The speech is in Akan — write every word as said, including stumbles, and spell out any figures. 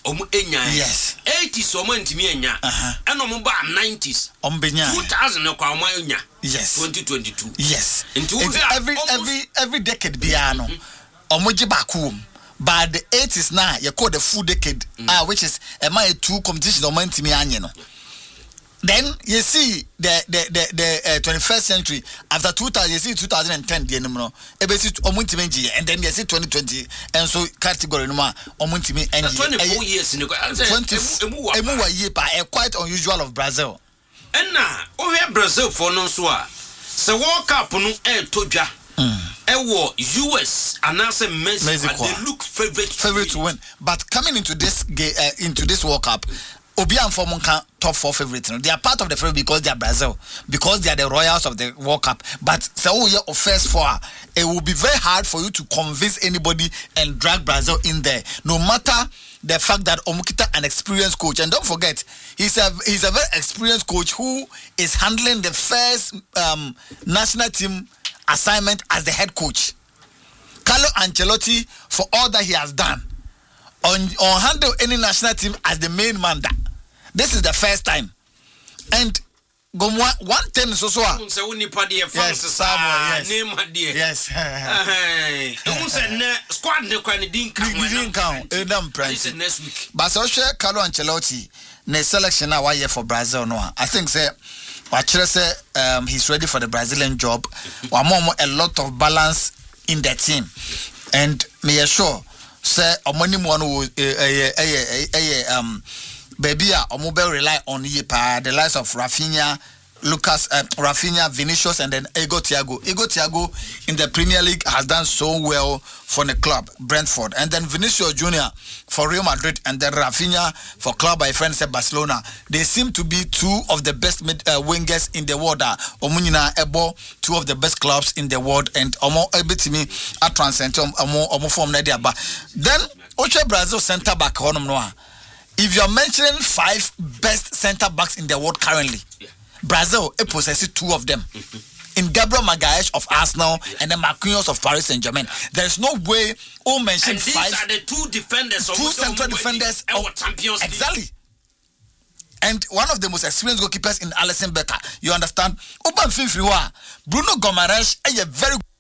omu enya. Yes. eighties omu ntimi enya. Uh-huh. And omu ba nineties. Ombenya. two thousand kwa omu enya. Yes. twenty twenty-two. Yes. Into every every every decade biano. Omu jibakum. But the eighties now, you call the full decade, mm. uh, which is a my two competition or ntimi anya no. Then you see the the the the uh, twenty-first century after two thousand, you see two thousand ten the no ebesi omuntimi and then you see twenty twenty and so category no ma omuntimi and twenty-four years in twenty emu wa year pa quite unusual of Brazil. And now we have Brazil for no so so World Cup no e todwa e wo U S and also Mexico they look favorite favorite to win, but coming into this uh, into this World Cup Obi and Fomunka top four favorites. They are part of the favorite because they are Brazil, because they are the royals of the World Cup. But so year of first four, it will be very hard for you to convince anybody and drag Brazil in there. No matter the fact that Omukita an experienced coach, and don't forget, he's a he's a very experienced coach who is handling the first um, national team assignment as the head coach. Carlo Ancelotti, for all that he has done, on on handle any national team as the main man. That this is the first time, and go one one ten so so. Yes, yes, yes. You say ne squad ne kwa ne dinka. Dinka, Edam Prince. Next week. But so share Carlo Ancelotti ne selection now why for Brazil no. I think say Wachire say um he's ready for the Brazilian job. One more a lot of balance in the team, and me assure. Say omoni one wo eh eh eh um baby a omo rely on ye pa the likes of Rafinha, Lucas, uh, Rafinha, Vinicius, and then Ego Thiago. Ego Thiago in the Premier League has done so well for the club Brentford, and then Vinicius Junior for Real Madrid, and then Rafinha for club by friends at Barcelona. They seem to be two of the best mid, uh, wingers in the world. Omunina Ebo, two of the best clubs in the world, and Omo Ebitimi at transcend Omo Omo form Nadia. Then Oche Brazil centre back honum noa. If you are mentioning five best centre backs in the world currently, yeah. Brazil it possesses two of them. Mm-hmm. In Gabriel Magalhaes of Arsenal, yeah. and then Marquinhos of Paris Saint-Germain. Yeah. There is no way all mention and these five. are the two defenders, two central defenders of Champions League. Exactly. And one of the most experienced goalkeepers in Alisson Becker. You understand? Open Finfriwa, Bruno Gomaresh, a very